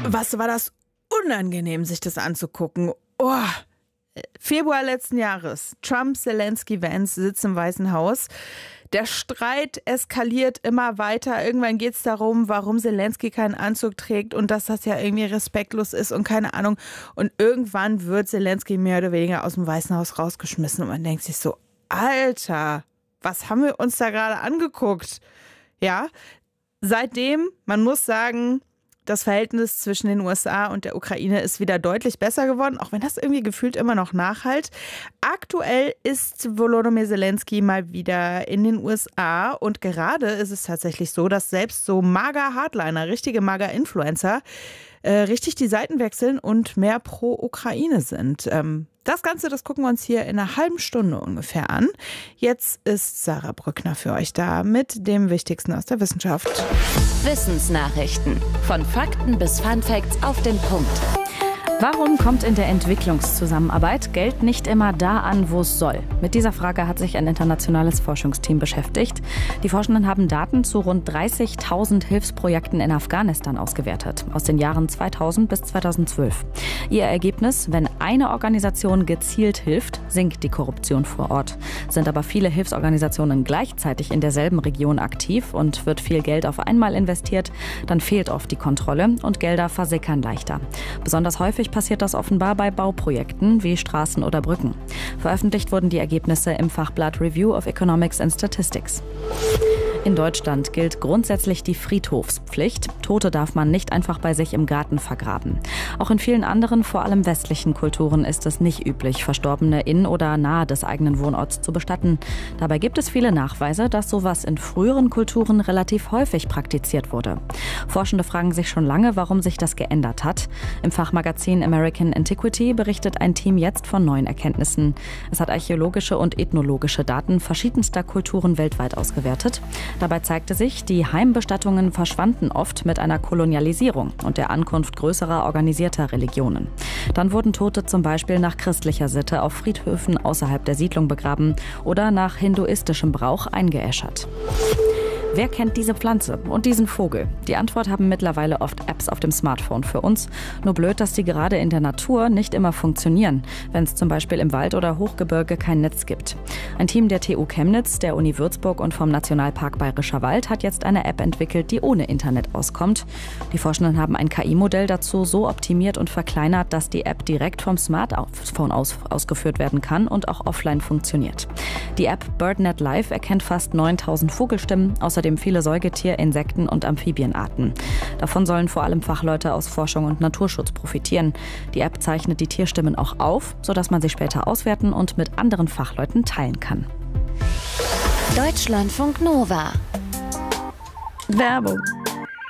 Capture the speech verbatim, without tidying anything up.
Was war das unangenehm, sich das anzugucken. Oh. Februar letzten Jahres. Trump, Zelensky, Vance sitzen im Weißen Haus. Der Streit eskaliert immer weiter. Irgendwann geht es darum, warum Zelensky keinen Anzug trägt und dass das ja irgendwie respektlos ist und keine Ahnung. Und irgendwann wird Zelensky mehr oder weniger aus dem Weißen Haus rausgeschmissen und man denkt sich so, Alter, was haben wir uns da gerade angeguckt? Ja, seitdem, man muss sagen, das Verhältnis zwischen den U S A und der Ukraine ist wieder deutlich besser geworden, auch wenn das irgendwie gefühlt immer noch nachhalt. Aktuell ist Volodymyr Zelensky mal wieder in den U S A und gerade ist es tatsächlich so, dass selbst so Mager-Hardliner, richtige Mager-Influencer, äh, richtig die Seiten wechseln und mehr pro Ukraine sind. Ähm, das Ganze, das gucken wir uns hier in einer halben Stunde ungefähr an. Jetzt ist Sarah Brückner für euch da mit dem Wichtigsten aus der Wissenschaft. Wissensnachrichten. Von Fakten bis Funfacts auf den Punkt. Warum kommt in der Entwicklungszusammenarbeit Geld nicht immer da an, wo es soll? Mit dieser Frage hat sich ein internationales Forschungsteam beschäftigt. Die Forschenden haben Daten zu rund dreißigtausend Hilfsprojekten in Afghanistan ausgewertet, aus den Jahren zweitausend bis zweitausendzwölf. Ihr Ergebnis: Wenn eine Organisation gezielt hilft, sinkt die Korruption vor Ort. Sind aber viele Hilfsorganisationen gleichzeitig in derselben Region aktiv und wird viel Geld auf einmal investiert, dann fehlt oft die Kontrolle und Gelder versickern leichter. Besonders häufig passiert das offenbar bei Bauprojekten wie Straßen oder Brücken. Veröffentlicht wurden die Ergebnisse im Fachblatt Review of Economics and Statistics. In Deutschland gilt grundsätzlich die Friedhofspflicht. Tote darf man nicht einfach bei sich im Garten vergraben. Auch in vielen anderen, vor allem westlichen Kulturen ist es nicht üblich, Verstorbene in oder nahe des eigenen Wohnorts zu bestatten. Dabei gibt es viele Nachweise, dass sowas in früheren Kulturen relativ häufig praktiziert wurde. Forschende fragen sich schon lange, warum sich das geändert hat. Im Fachmagazin American Antiquity berichtet ein Team jetzt von neuen Erkenntnissen. Es hat archäologische und ethnologische Daten verschiedenster Kulturen weltweit ausgewertet. Dabei zeigte sich, die Heimbestattungen verschwanden oft mit einer Kolonialisierung und der Ankunft größerer organisierter Religionen. Dann wurden Tote zum Beispiel nach christlicher Sitte auf Friedhöfen außerhalb der Siedlung begraben oder nach hinduistischem Brauch eingeäschert. Wer kennt diese Pflanze und diesen Vogel? Die Antwort haben mittlerweile oft Apps auf dem Smartphone für uns. Nur blöd, dass die gerade in der Natur nicht immer funktionieren, wenn es zum Beispiel im Wald oder Hochgebirge kein Netz gibt. Ein Team der T U Chemnitz, der Uni Würzburg und vom Nationalpark Bayerischer Wald hat jetzt eine App entwickelt, die ohne Internet auskommt. Die Forschenden haben ein K I-Modell dazu so optimiert und verkleinert, dass die App direkt vom Smartphone aus ausgeführt werden kann und auch offline funktioniert. Die App BirdNet Live erkennt fast neuntausend Vogelstimmen, außerdem viele Säugetier-, Insekten- und Amphibienarten. Davon sollen vor allem Fachleute aus Forschung und Naturschutz profitieren. Die App zeichnet die Tierstimmen auch auf, sodass man sie später auswerten und mit anderen Fachleuten teilen kann. Deutschlandfunk Nova. Werbung.